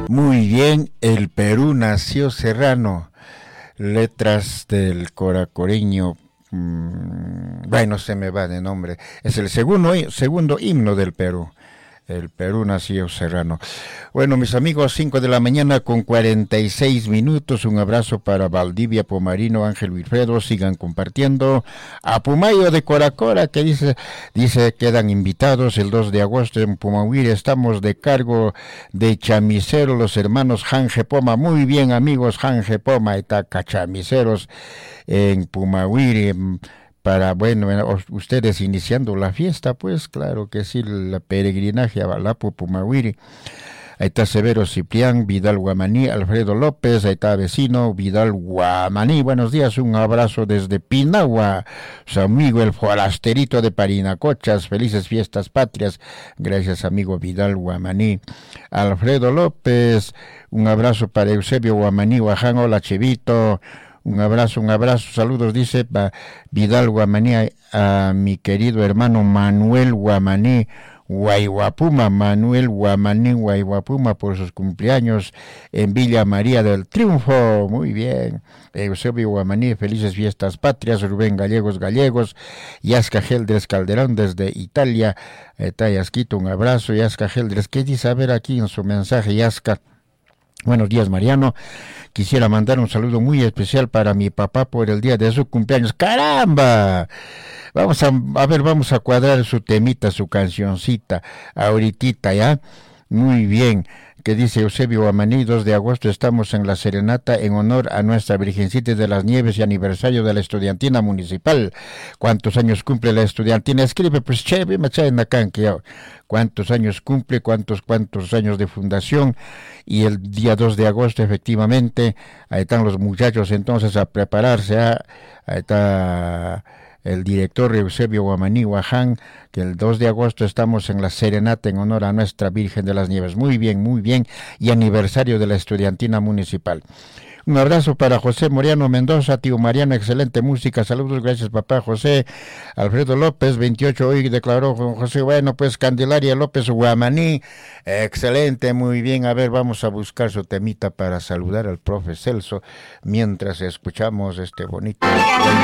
Muy bien, el Perú nació serrano. Letras del coracoreño. Bueno, se me va de nombre. Es el segundo himno del Perú. El Perú nació serrano. Bueno, mis amigos, 5 de la mañana con 46 minutos. Un abrazo para Valdivia, Pomarino, Ángel Wilfredo. Sigan compartiendo. A Pumayo de Coracora, que dice quedan invitados el 2 de agosto en Pumahuiri. Estamos de cargo de Chamisero, los hermanos Janje Poma. Muy bien, amigos, Janje Poma, está Chamiseros en Pumahuiri. Para, bueno, ustedes iniciando la fiesta, pues claro que sí, el peregrinaje a Balapo, Pumahuiri. Ahí está Severo Ciprián, Vidal Guamaní, Alfredo López, ahí está vecino, Vidal Guamaní. Buenos días, un abrazo desde Pinagua, su amigo el forasterito de Parinacochas, felices fiestas patrias. Gracias, amigo Vidal Guamaní. Alfredo López, un abrazo para Eusebio Guamaní, Guaján, hola Chevito. Un abrazo, saludos, dice Vidal Guamaní a mi querido hermano Manuel Guamaní, Guayguapuma, Manuel Guamaní, Guayguapuma, por sus cumpleaños en Villa María del Triunfo. Muy bien. Eusebio Guamaní, felices fiestas patrias. Rubén Gallegos, Yasca Geldres Calderón desde Italia. Está Yasquito, un abrazo. Yasca Geldres, ¿qué dice? A ver aquí en su mensaje, Yasca. Buenos días, Mariano. Quisiera mandar un saludo muy especial para mi papá por el día de su cumpleaños. ¡Caramba! Vamos a cuadrar su temita, su cancioncita, ahorita, ¿ya? Muy bien. Que dice Eusebio Guamaní, 2 de agosto estamos en la serenata en honor a nuestra Virgencita de las Nieves y aniversario de la estudiantina municipal. ¿Cuántos años cumple la estudiantina? Escribe, pues, chévere, ¿cuántos años cumple? ¿Cuántos años de fundación? Y el día 2 de agosto, efectivamente, ahí están los muchachos entonces a prepararse. Ahí está el director Eusebio Guamaní Guaján, que el 2 de agosto estamos en la serenata en honor a nuestra Virgen de las Nieves. Muy bien, y aniversario de la estudiantina municipal. Un abrazo para José Moriano Mendoza, tío Mariano, excelente música, saludos, gracias papá José. Alfredo López, 28, hoy declaró José, bueno pues Candelaria López Guamaní, excelente, muy bien, a ver, vamos a buscar su temita para saludar al profe Celso, mientras escuchamos este bonito